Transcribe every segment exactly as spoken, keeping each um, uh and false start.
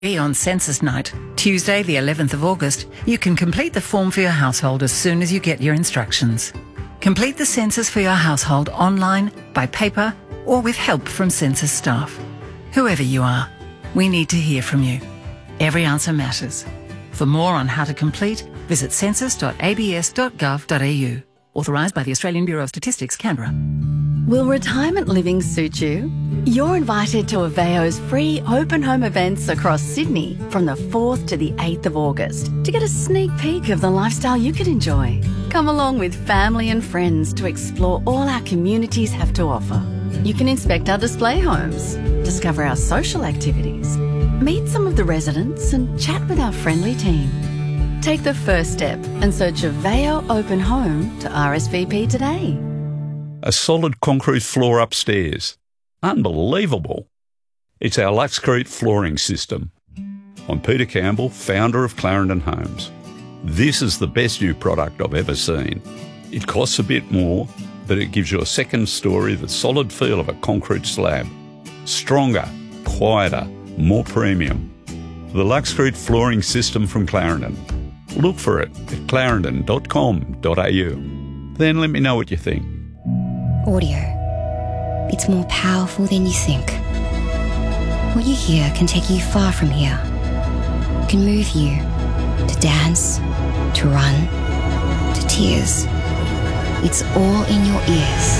On Census Night, Tuesday the eleventh of August, you can complete the form for your household as soon as you get your instructions. Complete the census for your household online, by paper, or with help from census staff. Whoever you are, we need to hear from you. Every answer matters. For more on how to complete, visit census dot a b s dot gov dot a u. Authorised by the Australian Bureau of Statistics, Canberra. Will retirement living suit you? You're invited to Aveo's free open home events across Sydney from the fourth to the eighth of August to get a sneak peek of the lifestyle you could enjoy. Come along with family and friends to explore all our communities have to offer. You can inspect our display homes, discover our social activities, meet some of the residents and chat with our friendly team. Take the first step and search Aveo Open Home to R S V P today. A solid concrete floor upstairs. Unbelievable. It's our Luxcrete flooring system. I'm Peter Campbell, founder of Clarendon Homes. This is the best new product I've ever seen. It costs a bit more, but it gives you a second story, the solid feel of a concrete slab. Stronger, quieter, more premium. The Luxcrete flooring system from Clarendon. Look for it at clarendon dot com dot a u. Then let me know what you think. Audio. It's more powerful than you think. What you hear can take you far from here. It can move you to dance, to run, to tears. It's all in your ears.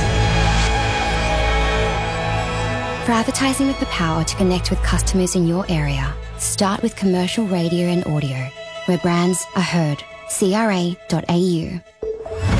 For advertising with the power to connect with customers in your area, start with commercial radio and audio, where brands are heard. c r a dot a u.